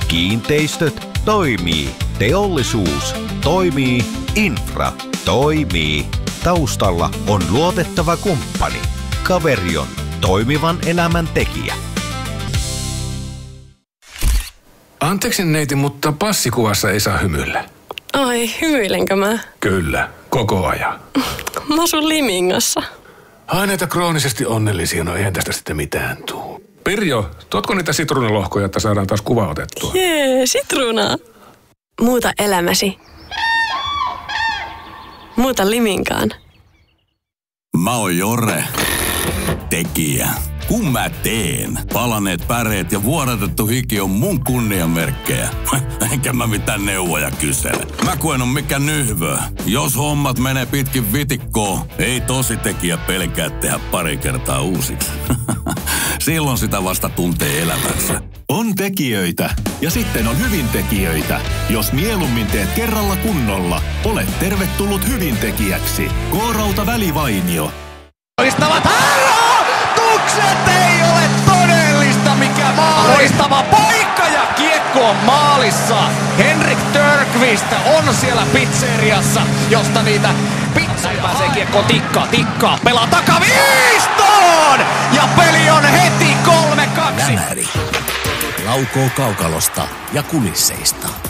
Kiinteistöt toimii. Teollisuus toimii. Infra toimii. Taustalla on luotettava kumppani. Kaveri on toimivan elämän tekijä. Anteeksi neiti, mutta passikuvassa ei saa hymyillä. Ai, hymyilenkö mä? Kyllä, koko ajan. Mä asun Limingassa. Ai näitä kroonisesti onnellisia, no eihän tästä sitten mitään tuu. Pirjo, tuotko niitä sitruunalohkoja, että saadaan taas kuva otettua? Jee, sitruunaa. Muuta elämäsi. Muuta Liminkaan. Mä oon Jore, tekijä. Kun mä teen, palaneet päreet ja vuodatettu hiki on mun kunniamerkkejä. Enkä mä mitään neuvoja kysele. Mä kun en oo mikään nyhvö. Jos hommat menee pitkin vitikkoon, ei tosi tekijä pelkää tehdä pari kertaa uusiksi. Silloin sitä vasta tuntee elämänsä. On tekijöitä ja sitten on hyvintekijöitä. Jos mieluummin teet kerralla kunnolla, olet tervetullut hyvintekijäksi. K-Rauta Välivainio. Loistavat harjoitukset ei ole todellista, mikä loistava paikka ja kiekko on maalissa. Henrik Törqvist on siellä pizzeriassa, josta niitä pizzoja pääsee kiekkoon tikkaa, pelaa takaviistoon ja peli on heti 3-2. Lämäri laukoo kaukalosta ja kulisseista.